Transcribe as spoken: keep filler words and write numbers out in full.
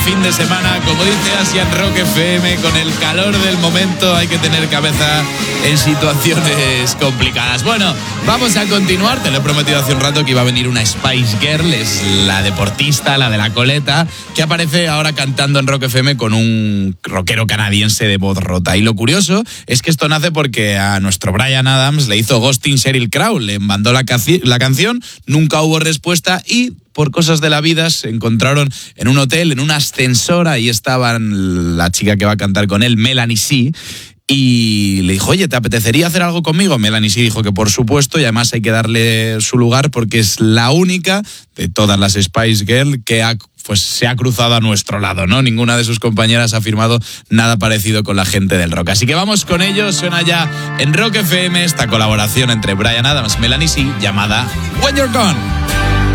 fin de semana, como dice Asian Rock F M, con el calor del momento hay que tener cabeza en situaciones complicadas. Bueno, vamos a continuar. Te lo he prometido hace un rato que iba a venir una Spice Girl, es la deportista, la de la coleta, que aparece ahora cantando en Rock F M con un rockero canadiense de voz rota. Y lo curioso es que esto nace porque a nuestro Bryan Adams le hizo ghosting Sheryl Crow, le mandó la, caci- la canción, nunca hubo respuesta y por cosas de la vida se encontraron en un hotel, en un ascensor, ahí estaban la chica que va a cantar con él, Melanie C, y le dijo, oye, ¿te apetecería hacer algo conmigo? Melanie C dijo que por supuesto, y además hay que darle su lugar porque es la única de todas las Spice Girls que ha, pues, se ha cruzado a nuestro lado, ¿no? Ninguna de sus compañeras ha firmado nada parecido con la gente del rock. Así que vamos con ellos, suena ya en Rock F M esta colaboración entre Bryan Adams y Melanie C llamada When You're Gone.